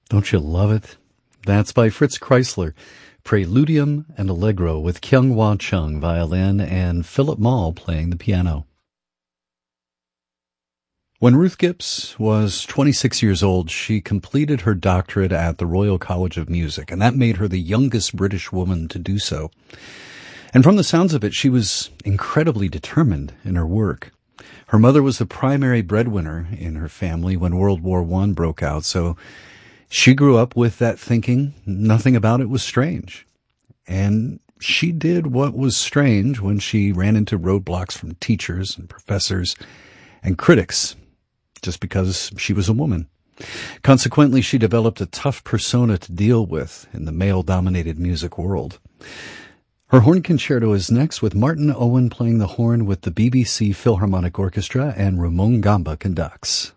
Don't you love it? That's by Fritz Kreisler, Preludium and Allegro with Kyung-Hwa Chung, violin, and Philip Mall playing the piano. When Ruth Gibbs was 26 years old, she completed her doctorate at the Royal College of Music, and that made her the youngest British woman to do so. And from the sounds of it, she was incredibly determined in her work. Her mother was the primary breadwinner in her family when World War I broke out, so she grew up with that thinking nothing about it was strange. And she did what was strange when she ran into roadblocks from teachers and professors and critics, just because she was a woman. Consequently, she developed a tough persona to deal with in the male-dominated music world. Her horn concerto is next, with Martin Owen playing the horn with the BBC Philharmonic Orchestra, and Ramon Gamba conducts.